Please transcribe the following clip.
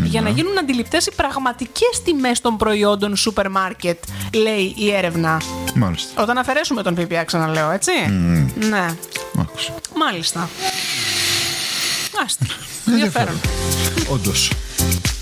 για να γίνουν αντιληπτές οι πραγματικές τιμές των προϊόντων σούπερ μάρκετ, λέει η έρευνα. Μάλιστα. Όταν αφαιρέσουμε τον ΦΠΑ, ξαναλέω, έτσι. Ναι. Άκουσα. Μάλιστα. Άστα. Ενδιαφέρον. Όντως.